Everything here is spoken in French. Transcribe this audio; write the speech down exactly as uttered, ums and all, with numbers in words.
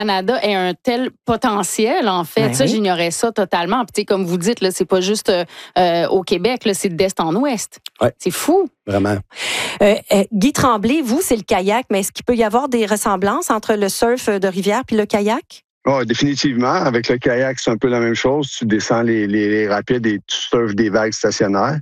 Canada ait un tel potentiel, en fait. Ben ça, oui. j'ignorais ça totalement. Puis, comme vous dites, là, c'est pas juste euh, au Québec, là, c'est d'est en ouest. Ouais. C'est fou. Vraiment. Euh, euh, Guy Tremblay, vous, c'est le kayak, mais est-ce qu'il peut y avoir des ressemblances entre le surf de rivière puis le kayak? Oh, définitivement. Avec le kayak, c'est un peu la même chose. Tu descends les, les, les rapides et tu surfes des vagues stationnaires.